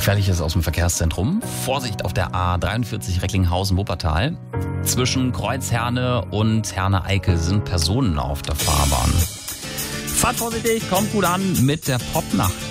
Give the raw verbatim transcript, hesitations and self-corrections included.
Gefährliches aus dem Verkehrszentrum. Vorsicht auf der A dreiundvierzig Recklinghausen-Wuppertal. Zwischen Kreuz Herne und Herne-Eickel sind Personen auf der Fahrbahn. Fahrt vorsichtig, kommt gut an mit der Popnacht.